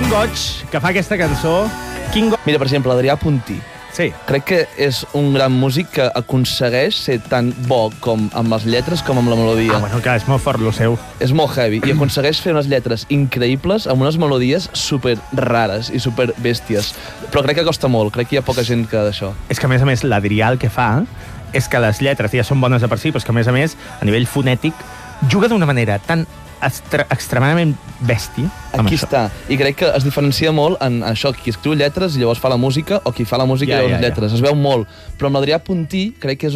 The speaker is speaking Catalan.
quin goig que fa aquesta cançó. Quin goig... Mira, per exemple, Adrià Puntí. Sí. Crec que és un gran músic que aconsegueix ser tan bo com amb les lletres com amb la melodia. Bueno, clar, és molt fort lo seu. És molt heavy i aconsegueix fer unes lletres increïbles amb unes melodies super rares i super bèsties. Però crec que costa molt, crec que hi ha poca gent que d'això. És que, a més, l'Adrià el que fa és que les lletres ja són bones de per si, però és que, a més, a nivell fonètic, juga d'una manera tan extremadament bèstia. Aquí està. I crec que es diferencia molt en això, qui escriu lletres i llavors fa la música, o qui fa la música i llavors lletres. Es veu molt. Però amb l'Adrià Puntí crec que és